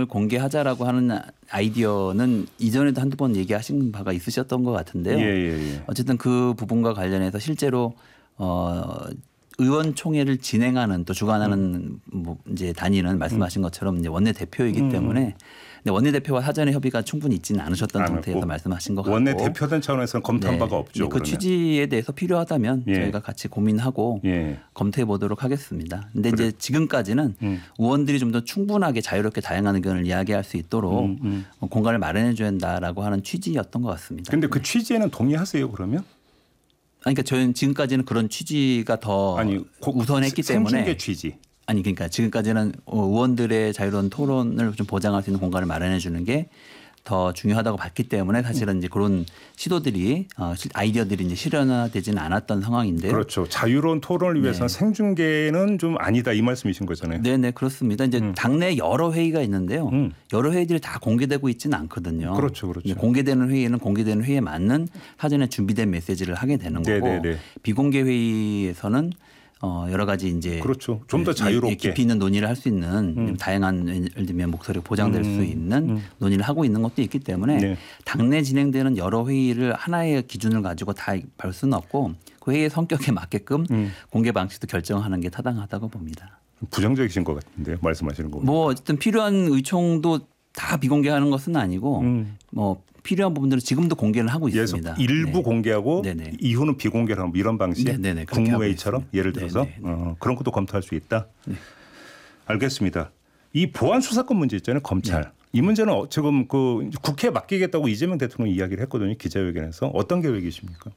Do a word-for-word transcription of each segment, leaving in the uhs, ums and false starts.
내용을 공개하자라고 하는 아이디어는 이전에도 한두 번 얘기하신 바가 있으셨던 것 같은데요. 예, 예, 예. 어쨌든 그 부분과 관련해서 실제로 어, 의원총회를 진행하는 또 주관하는 음. 뭐 이제 단위는 말씀하신 것처럼 이제 원내 대표이기 음. 때문에 근데 원내 대표와 사전에 협의가 충분히 있지는 않으셨던 상태에서 말씀하신 것 같고 원내 대표단 차원에서는 검토한 네. 바가 없죠. 그 그러면. 취지에 대해서 필요하다면 예. 저희가 같이 고민하고 예. 검토해 보도록 하겠습니다. 그런데 그래. 이제 지금까지는 음. 의원들이 좀 더 충분하게 자유롭게 다양한 의견을 이야기할 수 있도록 음, 음. 공간을 마련해 줘야 한다라고 하는 취지였던 것 같습니다. 그런데 그 취지에는 동의하세요 그러면? 아니, 그러니까 저희는 지금까지는 그런 취지가 더 아니, 우선했기 때문에 생중계 취지. 아니 그러니까 지금까지는 의원들의 자유로운 토론을 좀 보장할 수 있는 공간을 마련해 주는 게 더 중요하다고 봤기 때문에 사실은 이제 그런 시도들이 아이디어들이 이제 실현화되지는 않았던 상황인데요. 그렇죠. 자유로운 토론을 위해서는 네. 생중계는 좀 아니다 이 말씀이신 거잖아요. 네, 네 그렇습니다. 이제 음. 당내 여러 회의가 있는데요. 음. 여러 회의들이 다 공개되고 있지는 않거든요. 그렇죠, 그렇죠. 공개되는 회의는 공개되는 회의에 맞는 사전에 준비된 메시지를 하게 되는 거고 네, 네, 네. 비공개 회의에서는 어 여러 가지 이제 그렇죠. 좀 더 자유롭게 깊이 있는 논의를 할 수 있는 음. 다양한 예를 들면 목소리가 보장될 음. 수 있는 음. 논의를 하고 있는 것도 있기 때문에 네. 당내 진행되는 여러 회의를 하나의 기준을 가지고 다 볼 수는 없고 그 회의의 성격에 맞게끔 음. 공개 방식도 결정하는 게 타당하다고 봅니다. 부정적이신 것 같은데요. 말씀하시는 거. 뭐 어쨌든 필요한 의총도 다 비공개하는 것은 아니고 음. 뭐 필요한 부분들은 지금도 공개를 하고 있습니다. 일부 네. 공개하고 네네. 이후는 비공개를 하는 이런 방식 네네네. 국무회의처럼 예를 들어서 어, 그런 것도 검토할 수 있다. 네. 알겠습니다. 이 보안 수사권 문제 있잖아요. 검찰. 네. 이 문제는 지금 그 국회에 맡기겠다고 이재명 대통령이 이야기를 했거든요. 기자회견에서. 어떤 계획이십니까?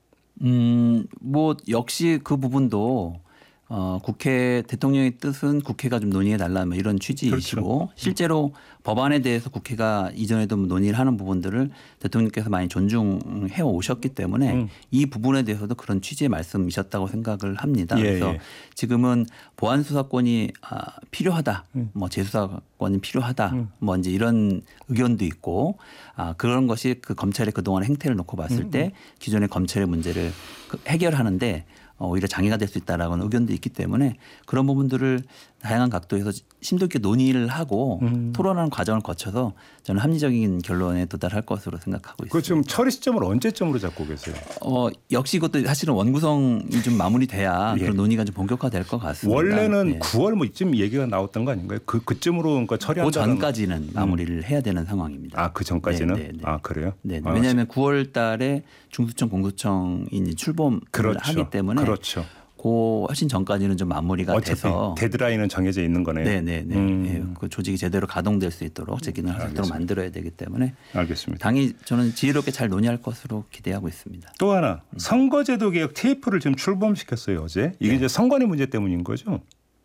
음, 뭐 역시 그 부분도 어, 국회 대통령의 뜻은 국회가 좀 논의해 달라 뭐 이런 취지이시고 그렇죠. 실제로 법안에 대해서 국회가 이전에도 논의를 하는 부분들을 대통령께서 많이 존중해 오셨기 때문에 음. 이 부분에 대해서도 그런 취지의 말씀이셨다고 생각을 합니다. 예, 그래서 예. 지금은 보안 수사권이 아, 필요하다, 음. 뭐 재수사권이 필요하다, 음. 뭐 이제 이런 의견도 있고 아, 그런 것이 그 검찰의 그동안의 행태를 놓고 봤을 음. 때 기존의 검찰의 문제를 해결하는데 오히려 장애가 될 수 있다라는 의견도 있기 때문에 그런 부분들을 다양한 각도에서 심도 있게 논의를 하고 음. 토론하는 과정을 거쳐서 저는 합리적인 결론에 도달할 것으로 생각하고 있습니다. 그 지금 처리 시점을 언제쯤으로 잡고 계세요? 어, 역시 이것도 사실은 원구성이 좀 마무리돼야 예. 그런 논의가 좀 본격화될 것 같습니다. 원래는 예. 구월 뭐 이쯤 얘기가 나왔던 거 아닌가요? 그 그쯤으로 그러니까 처리한다는. 그 전까지는 마무리를 음. 해야 되는 상황입니다. 아, 그 전까지는? 네, 네, 네. 아, 그래요? 네. 아, 왜냐하면 구월 달에 중수청 공수청이 출범을 그렇죠. 하기 때문에 그렇죠. 그 훨씬 전까지는 좀 마무리가 돼서 데드라인은 정해져 있는 거네요. 네네네. 음. 네. 그 조직이 제대로 가동될 수 있도록 재기능할 수 있도록 만들어야 되기 때문에 알겠습니다. 당이 저는 지혜롭게 잘 논의할 것으로 기대하고 있습니다. 또 하나 선거제도 개혁 티에프를 지금 출범시켰어요 어제. 이게 네. 이제 선관위 문제 때문인 거죠?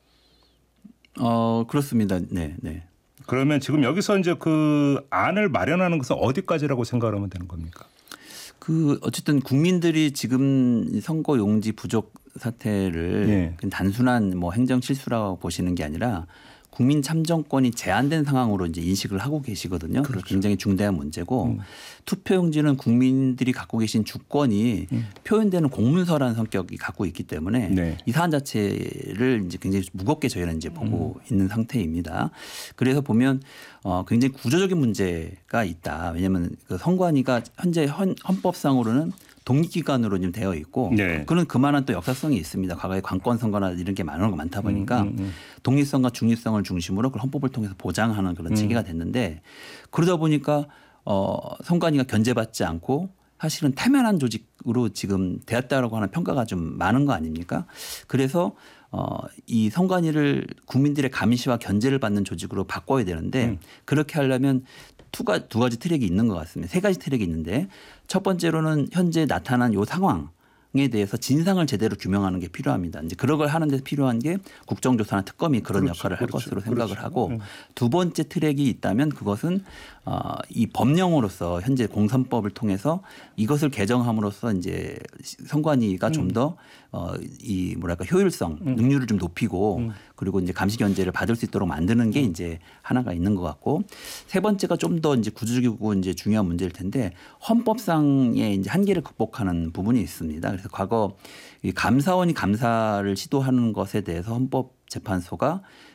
어 그렇습니다. 네, 네. 그러면 지금 여기서 이제 그 안을 마련하는 것은 어디까지라고 생각하면 되는 겁니까? 그 어쨌든 국민들이 지금 선거 용지 부족 사태를 예. 단순한 뭐 행정 실수라고 보시는 게 아니라 국민 참정권이 제한된 상황으로 이제 인식을 하고 계시거든요. 그렇죠. 굉장히 중대한 문제고 음. 투표용지는 국민들이 갖고 계신 주권이 음. 표현되는 공문서라는 성격이 갖고 있기 때문에 네. 이 사안 자체를 이제 굉장히 무겁게 저희는 이제 보고 음. 있는 상태입니다. 그래서 보면 어 굉장히 구조적인 문제가 있다. 왜냐하면 그 선관위가 현재 헌, 헌법상으로는 독립기관으로 지금 되어 있고 네. 그는 그만한 또 역사성이 있습니다. 과거에 관권 선거나 이런 게 많은 거 많다 보니까 음, 음, 음. 독립성과 중립성을 중심으로 그걸 헌법을 통해서 보장하는 그런 음. 체계가 됐는데 그러다 보니까 어, 선관위가 견제받지 않고 사실은 태면한 조직으로 지금 되었다라고 하는 평가가 좀 많은 거 아닙니까? 그래서 어, 이 선관위를 국민들의 감시와 견제를 받는 조직으로 바꿔야 되는데 음. 그렇게 하려면 두 가지, 두 가지 트랙이 있는 것 같습니다. 세 가지 트랙이 있는데 첫 번째로는 현재 나타난 이 상황에 대해서 진상을 제대로 규명하는 게 필요합니다. 이제 그런 걸 하는 데 필요한 게 국정조사나 특검이 그런 그렇죠, 역할을 할 그렇죠, 것으로 생각을 그렇죠. 하고 음. 두 번째 트랙이 있다면 그것은 어, 이 법령으로서 현재 공선법을 통해서 이것을 개정함으로써 이제 선관위가 음. 좀 더 어, 이 뭐랄까 효율성, 음. 능률을 좀 높이고 음. 그리고 이제 감시 견제를 받을 수 있도록 만드는 게 음. 이제 하나가 있는 것 같고 세 번째가 좀 더 이제 구조적이고 이제 중요한 문제일 텐데 헌법상의 이제 한계를 극복하는 부분이 있습니다. 그래서 과거 이 감사원이 감사를 시도하는 것에 대해서 헌법재판소가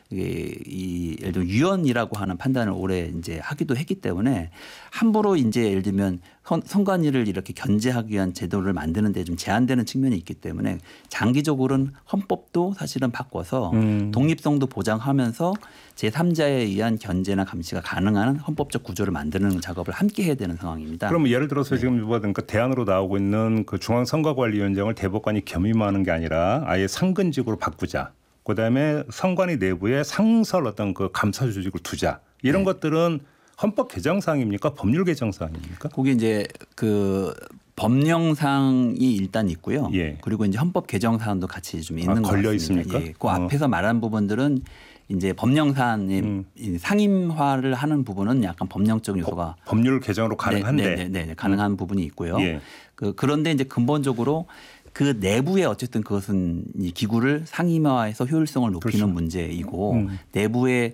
이, 이 예를 들면 위헌이라고 하는 판단을 올해 이제 하기도 했기 때문에 함부로 이제 예를 들면 선, 선관위를 이렇게 견제하기 위한 제도를 만드는 데 좀 제한되는 측면이 있기 때문에 장기적으로는 헌법도 사실은 바꿔서 음. 독립성도 보장하면서 제삼자에 의한 견제나 감시가 가능한 헌법적 구조를 만드는 작업을 함께 해야 되는 상황입니다. 그럼 예를 들어서 네. 지금 그러니까 대안으로 나오고 있는 그 중앙선거관리위원장을 대법관이 겸임하는 게 아니라 아예 상근직으로 바꾸자. 그다음에 선관위 내부에 상설 어떤 그 감사 조직을 두자. 이런 네. 것들은 헌법 개정사항입니까? 법률 개정사항입니까? 거기 이제 그 법령상이 일단 있고요. 예. 그리고 이제 헌법 개정사항도 같이 좀 있는 아, 것 걸려 같습니다. 있습니까? 예. 그 어. 앞에서 말한 부분들은 이제 법령사안의 음. 상임화를 하는 부분은 약간 법령적 요소가 법률 개정으로 가능한데 네, 네, 네, 네. 가능한 음. 부분이 있고요. 예. 그 그런데 이제 근본적으로 그 내부에 어쨌든 그것은 이 기구를 상임화해서 효율성을 높이는 그렇죠. 문제이고 음. 내부의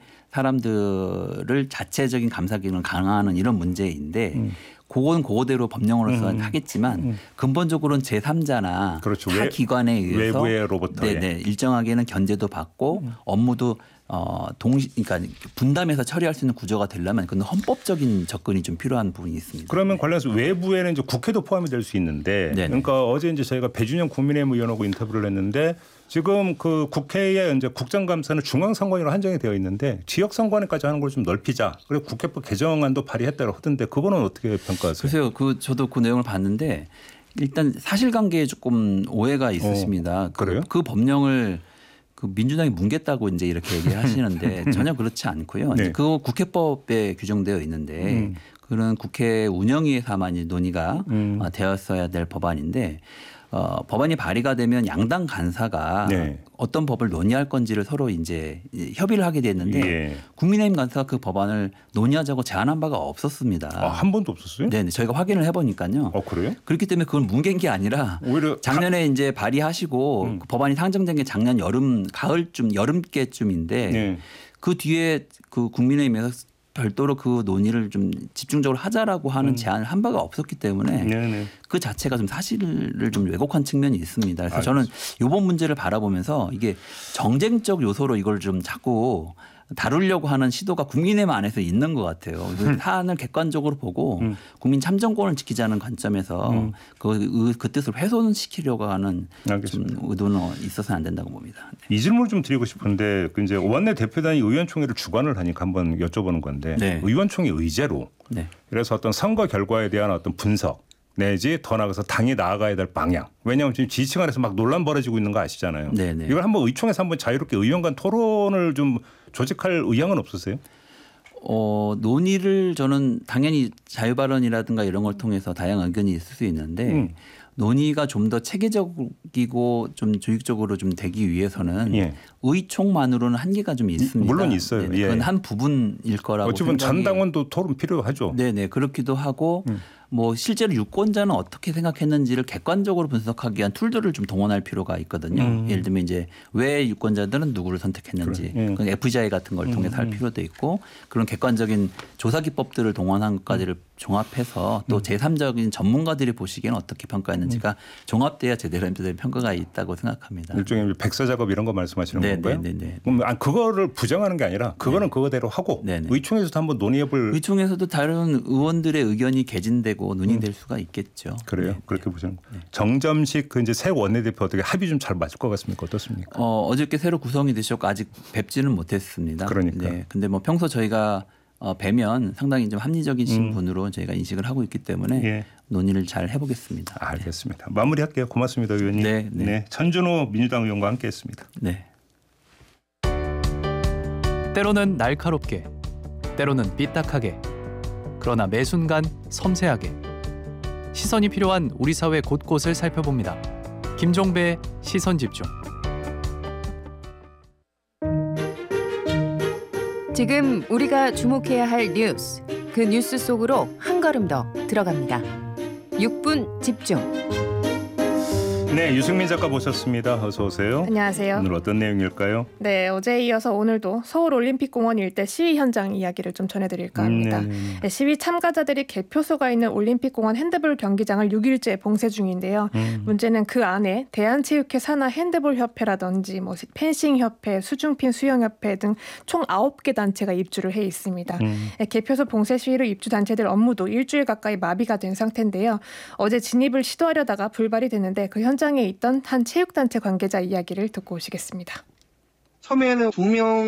사람들을 자체적인 감사 기능을 강화하는 이런 문제인데 음. 그건 그거대로 법령으로서 음. 하겠지만 음. 근본적으로는 제삼자나 그렇죠. 타 기관에 의해서 외부로부터 네네 일정하게는 견제도 받고 음. 업무도 어 동시 그러니까 분담해서 처리할 수 있는 구조가 되려면 그건 헌법적인 접근이 좀 필요한 부분이 있습니다. 그러면 관련해서 외부에는 이제 국회도 포함이 될 수 있는데 네네. 그러니까 어제 이제 저희가 배준영 국민의힘 의원하고 인터뷰를 했는데 지금 그 국회의 이제 국정감사는 중앙선관위로 한정이 되어 있는데 지역선관위까지 하는 걸 좀 넓히자. 그리고 국회법 개정안도 발의했다고 하던데 그거는 어떻게 평가하세요? 글쎄요, 그 저도 그 내용을 봤는데 일단 사실관계에 조금 오해가 있으십니다. 어, 그래요? 그, 그 법령을 그 민주당이 뭉갰다고 이제 이렇게 얘기하시는데 전혀 그렇지 않고요. 네. 그거 국회법에 규정되어 있는데 음. 그런 국회 운영위에서만 논의가 음. 되었어야 될 법안인데 어, 법안이 발의가 되면 양당 간사가 네. 어떤 법을 논의할 건지를 서로 이제 협의를 하게 됐는데 예. 국민의힘 간사가 그 법안을 논의하자고 제안한 바가 없었습니다. 아, 한 번도 없었어요? 네, 저희가 확인을 해보니까요. 어, 그래요? 그렇기 때문에 그걸 뭉갠 게 아니라 오히려 작년에 가... 이제 발의하시고 음. 그 법안이 상정된 게 작년 여름, 가을쯤, 여름께쯤인데 네. 그 뒤에 그 국민의힘에서 별도로 그 논의를 좀 집중적으로 하자라고 하는 음. 제안을 한 바가 없었기 때문에 네네. 그 자체가 좀 사실을 좀 왜곡한 측면이 있습니다. 그래서 알겠습니다. 저는 이번 문제를 바라보면서 이게 정쟁적 요소로 이걸 좀 자꾸 다루려고 하는 시도가 국민의힘 안에서 있는 것 같아요. 음. 사안을 객관적으로 보고 음. 국민 참정권을 지키자는 관점에서 음. 그, 그 뜻을 훼손시키려고 하는 좀 의도는 있어서는 안 된다고 봅니다. 네. 이 질문을 좀 드리고 싶은데 이제 원내 대표단이 의원총회를 주관을 하니까 한번 여쭤보는 건데 네. 의원총회 의제로 네. 그래서 어떤 선거 결과에 대한 어떤 분석 내지 더 나아가서 당이 나아가야 될 방향. 왜냐하면 지금 지지층 안에서 막 논란 벌어지고 있는 거 아시잖아요. 네네. 이걸 한번 의총에서 한번 자유롭게 의원 간 토론을 좀 조직할 의향은 없으세요? 어, 논의를 저는 당연히 자유발언이라든가 이런 걸 통해서 다양한 의견이 있을 수 있는데 음. 논의가 좀 더 체계적이고 좀 조직적으로 좀 되기 위해서는 예. 의총만으로는 한계가 좀 있습니다. 물론 있어요. 네, 그건 예. 한 부분일 거라고. 어찌보면 전당원도 토론 필요하죠. 네네 그렇기도 하고 음. 뭐 실제로 유권자는 어떻게 생각했는지를 객관적으로 분석하기 위한 툴들을 좀 동원할 필요가 있거든요. 음. 예를 들면 이제 왜 유권자들은 누구를 선택했는지 그래. 예. 그건 에프지아이 같은 걸 통해서 음. 할 필요도 있고 그런 객관적인 조사 기법들을 동원한 것까지를 음. 종합해서 또 음. 제삼적인 전문가들이 보시기에는 어떻게 평가했는지가 음. 종합돼야 제대로 된 평가가 있다고 생각합니다. 일종의 백서 작업 이런 거 말씀하시는 네, 건가요? 네, 네, 네. 그럼 그거를 부정하는 게 아니라 그거는 네. 그거대로 하고 네, 네. 의총에서도 한번 논의해볼. 의총에서도 다른 의원들의 의견이 개진되고 논의될 음. 수가 있겠죠. 그래요? 네, 그렇게 네. 보시는 거예요. 네. 정점식 그 이제 새 원내대표 어떻게 합의 좀 잘 맞을 것 같습니까? 어떻습니까? 어, 어저께 새로 구성이 되셨고 아직 뵙지는 못했습니다. 그러니까. 네. 근데 뭐 평소 저희가 어, 뵈면 상당히 좀 합리적이신 음. 분으로 저희가 인식을 하고 있기 때문에 예. 논의를 잘 해보겠습니다. 알겠습니다. 네. 마무리할게요. 고맙습니다, 의원님. 네, 네. 네, 천준호 민주당 의원과 함께했습니다. 네. 때로는 날카롭게, 때로는 삐딱하게, 그러나 매 순간 섬세하게 시선이 필요한 우리 사회 곳곳을 살펴봅니다. 김종배의 시선집중. 지금 우리가 주목해야 할 뉴스, 그 뉴스 속으로 한 걸음 더 들어갑니다. 육 분 집중. 네, 유승민 작가 모셨습니다. 어서 오세요. 안녕하세요. 오늘 어떤 내용일까요? 네, 어제에 이어서 오늘도 서울올림픽공원 일대 시위 현장 이야기를 좀 전해드릴까 합니다. 음, 네, 시위 참가자들이 개표소가 있는 올림픽공원 핸드볼 경기장을 육 일째 봉쇄 중인데요. 음. 문제는 그 안에 대한체육회 산하 핸드볼협회라든지 뭐 펜싱협회, 수중핀 수영협회 등 총 아홉 개 단체가 입주를 해 있습니다. 음. 네, 개표소 봉쇄 시위로 입주 단체들 업무도 일주일 가까이 마비가 된 상태인데요. 어제 진입을 시도하려다가 불발이 됐는데 그 현장에 있던 한 체육단체 관계자 이야기를 듣고 오시겠습니다. 처음에는 두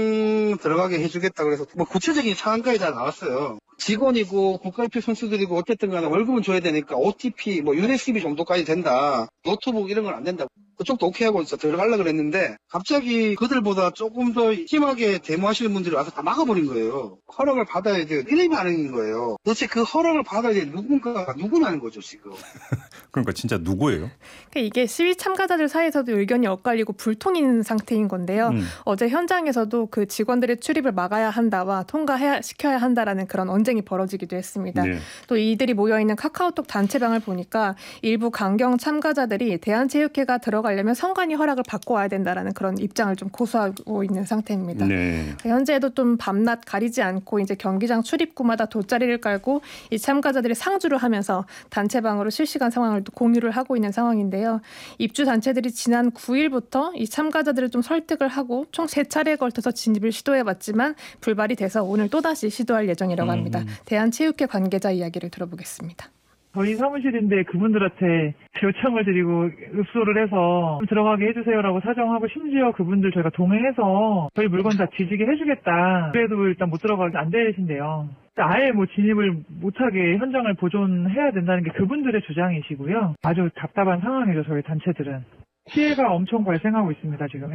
명 들어가게 해주겠다 그래서 뭐 구체적인 사항까지 다 나왔어요. 직원이고 국가대표 선수들이고 어쨌든 간에 월급은 줘야 되니까 오티피, 뭐 유에스비 정도까지 된다. 노트북 이런 건 안 된다. 그쪽도 오케이 하고 있어 들어가려고 그랬는데 갑자기 그들보다 조금 더 심하게 데모하시는 분들이 와서 다 막아버린 거예요. 허락을 받아야 돼요. 이런 반응인 거예요. 도대체 그 허락을 받아야 될 누군가가 누구냐는 거죠 지금. 그러니까 진짜 누구예요? 그러니까 이게 시위 참가자들 사이에서도 의견이 엇갈리고 불통이 있는 상태인 건데요. 음. 어제 현장에서도 그 직원들의 출입을 막아야 한다와 통과시켜야 한다라는 그런 언쟁이 벌어지기도 했습니다. 네. 또 이들이 모여있는 카카오톡 단체방을 보니까 일부 강경 참가자들이 대한체육회가 들어가려면 선관위 허락을 받고 와야 된다라는 그런 입장을 좀 고수하고 있는 상태입니다. 네. 현재도 좀 밤낮 가리지 않고 이제 경기장 출입구마다 돗자리를 깔고 이 참가자들이 상주를 하면서 단체방으로 실시간 상황을 또 공유를 하고 있는 상황인데요. 입주 단체들이 지난 구 일부터 이 참가자들을 좀 설득을 하고 총 세 차례에 걸쳐서 진입을 시도해봤지만 불발이 돼서 오늘 또다시 시도할 예정이라고 합니다. 음. 대한체육회 관계자 이야기를 들어보겠습니다. 저희 사무실인데 그분들한테 요청을 드리고 읍소를 해서 들어가게 해주세요라고 사정하고 심지어 그분들 저희가 동행해서 저희 물건 다 뒤지게 해주겠다. 그래도 일단 못 들어가게 안 되신대요. 아예 뭐 진입을 못하게 현장을 보존해야 된다는 게 그분들의 주장이시고요. 아주 답답한 상황이죠. 저희 단체들은. 피해가 엄청 발생하고 있습니다. 지금.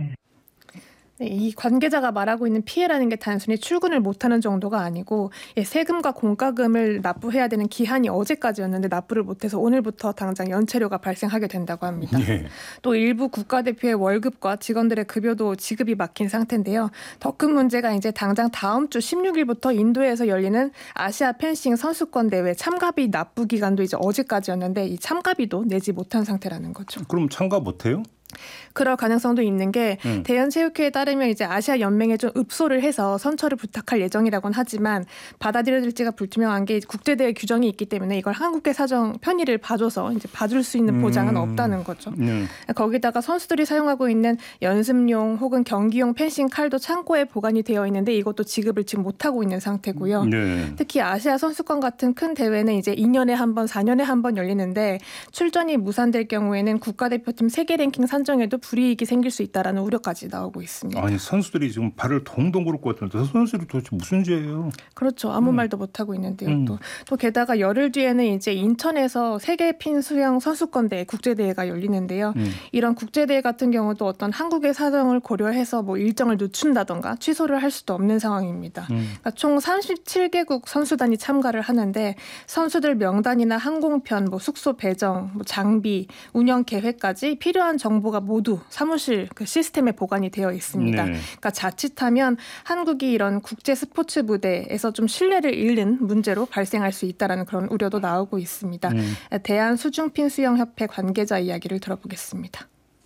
네, 이 관계자가 말하고 있는 피해라는 게 단순히 출근을 못하는 정도가 아니고 예, 세금과 공과금을 납부해야 되는 기한이 어제까지였는데 납부를 못해서 오늘부터 당장 연체료가 발생하게 된다고 합니다. 네. 또 일부 국가대표의 월급과 직원들의 급여도 지급이 막힌 상태인데요. 더 큰 문제가 이제 당장 다음 주 십육 일부터 인도에서 열리는 아시아 펜싱 선수권 대회 참가비 납부 기간도 이제 어제까지였는데 이 참가비도 내지 못한 상태라는 거죠. 그럼 참가 못해요? 그럴 가능성도 있는 게 음. 대한체육회에 따르면 이제 아시아 연맹에 좀 읍소를 해서 선처를 부탁할 예정이라고는 하지만 받아들여질지가 불투명한 게 국제대회 규정이 있기 때문에 이걸 한국의 사정 편의를 봐줘서 이제 봐줄 수 있는 보장은 음. 없다는 거죠. 음. 거기다가 선수들이 사용하고 있는 연습용 혹은 경기용 펜싱 칼도 창고에 보관이 되어 있는데 이것도 지급을 지금 못하고 있는 상태고요. 네. 특히 아시아 선수권 같은 큰 대회는 이제 이 년에 한 번, 사 년에 한 번 열리는데 출전이 무산될 경우에는 국가대표팀 세계 랭킹 산정에도 불이익이 생길 수 있다라는 우려까지 나오고 있습니다. 아니 선수들이 지금 발을 동동 구를 것 같은데 선수들이 도대체 무슨 죄예요? 그렇죠. 아무 음. 말도 못하고 있는데요. 음. 또, 또 게다가 열흘 뒤에는 이제 인천에서 세계 핀 수영 선수권대회 국제대회가 열리는데요. 음. 이런 국제대회 같은 경우도 어떤 한국의 사정을 고려해서 뭐 일정을 늦춘다던가 취소를 할 수도 없는 상황입니다. 음. 그러니까 총 삼십칠 개국 선수단이 참가를 하는데 선수들 명단이나 항공편, 뭐 숙소 배정, 뭐 장비, 운영 계획까지 필요한 정보가 모두 사무실 그 시스템에 보관이 되어 있습니다. 네. 그러니까 자칫하면 한국이 이런 국제 스포츠 무대에서 좀 신뢰를 잃는 문제로 발생할 수 있다라는 그런 우려도 나오고 있습니다. 음. 대한수중핀 수영협회 관계자 이야기를 들어보겠습니다.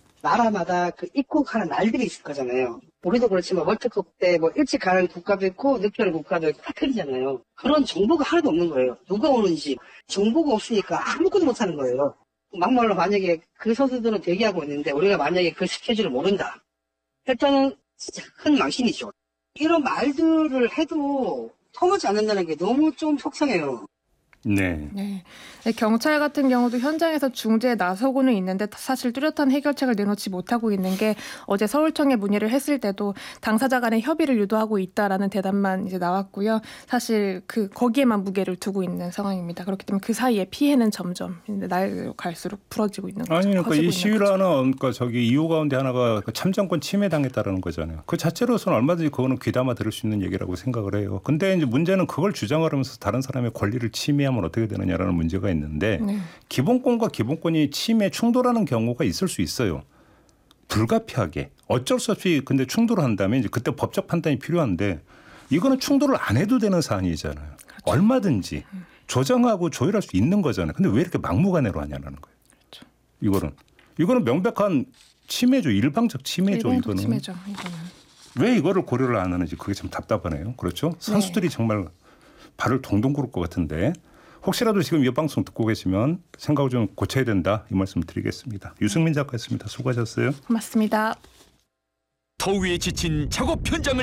나라마다 그 입국하는 날들이 있을 거잖아요. 우리도 그렇지만 월드컵 때 뭐 일찍 가는 국가도 있고 늦게 가는 국가도 있고 다 틀리잖아요. 그런 정보가 하나도 없는 거예요. 누가 오는지 정보가 없으니까 아무것도 못하는 거예요. 막말로 만약에 그 선수들은 대기하고 있는데 우리가 만약에 그 스케줄을 모른다. 일단은 진짜 큰 망신이죠. 이런 말들을 해도 통하지 않는다는 게 너무 좀 속상해요. 네. 네. 경찰 같은 경우도 현장에서 중재에 나서고는 있는데 사실 뚜렷한 해결책을 내놓지 못하고 있는 게 어제 서울청에 문의를 했을 때도 당사자 간의 협의를 유도하고 있다라는 대답만 이제 나왔고요. 사실 그 거기에만 무게를 두고 있는 상황입니다. 그렇기 때문에 그 사이에 피해는 점점 날 갈수록 풀어지고 있는 거죠. 아니 그러니까 이 시위를 하나 그러니까 저기 이유 가운데 하나가 참정권 침해당했다라는 거잖아요. 그 자체로서는 얼마든지 그거는 귀담아 들을 수 있는 얘기라고 생각을 해요. 근데 이제 문제는 그걸 주장하면서 다른 사람의 권리를 침해하면 어떻게 되느냐라는 문제가 있는데 네. 기본권과 기본권이 침해 충돌하는 경우가 있을 수 있어요. 불가피하게 어쩔 수 없이 근데 충돌을 한다면 이제 그때 법적 판단이 필요한데 이거는 충돌을 안 해도 되는 사안이잖아요. 그렇죠. 얼마든지 조정하고 조율할 수 있는 거잖아요. 근데 왜 이렇게 막무가내로 하냐는 거예요. 그렇죠. 이거는 이거는 명백한 침해죠. 일방적 침해죠. 일방적 이거는. 침해죠. 이거는. 왜 이거를 고려를 안 하는지 그게 참 답답하네요. 그렇죠? 선수들이 네. 정말 발을 동동 구를 것 같은데 혹시라도 지금 이 방송 듣고 계시면 생각을 좀 고쳐야 된다 이 말씀 드리겠습니다. 유승민 작가였습니다. 수고하셨어요. 고맙습니다. 더위에 지친 작업 현장을